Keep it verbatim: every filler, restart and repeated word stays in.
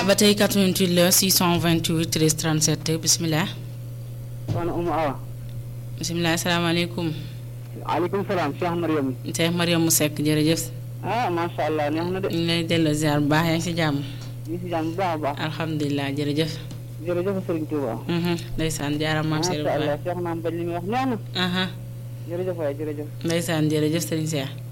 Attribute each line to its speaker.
Speaker 1: ba tey quatre-vingt-huit la six cent vingt-huit treize trente-sept bisimilah.
Speaker 2: soxna Oumou Awa.
Speaker 1: bisimilah asalaamaaleykum.
Speaker 2: waaleykum salaam Cheikh Mariam.
Speaker 1: Cheikh Mariam mu Seck jërëjëf.
Speaker 2: ah macha allah neex na de.
Speaker 1: ñu ngi lay delloo ziar bu baax yaa ngi si jàmm.
Speaker 2: ñu ngi si jàmm bu baax a baax.
Speaker 1: alhamdulilah jërëjëf.
Speaker 2: jërëjëf Serigne Touba.
Speaker 1: ndeysaan jaaram maam Serigne
Speaker 2: macha
Speaker 1: Touba.
Speaker 2: allah Cheikh naam bañ li muy wax neex na. jërëjëf waay jërëjëf.
Speaker 1: ndeysaan jërëjëf Serigne Cheikh.